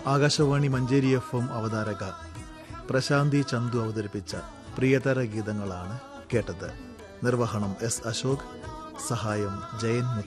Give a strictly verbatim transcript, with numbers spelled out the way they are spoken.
Akashvani Manjeri F M അവതാരക പ്രശാന്തി ചന്തു അവതരിപ്പിച്ച പ്രിയതര ഗീതങ്ങളാണ് കേട്ടത്. നിർവഹണം എസ് അശോക്, സഹായം ജയൻ.